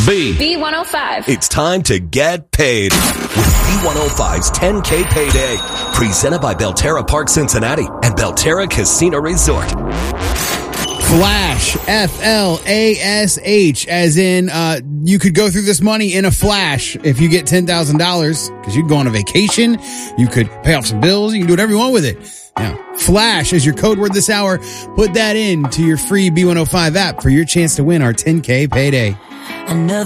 B105. It's time to get paid with B105's 10K Payday. Presented by Belterra Park Cincinnati and Belterra Casino Resort. Flash, F-L-A-S-H, as in you could go through this money in a flash if you get $10,000, because you can go on a vacation, you could pay off some bills, you can do whatever you want with it. Now, Flash is your code word this hour. Put that into your free B105 app for your chance to win our 10K Payday. Another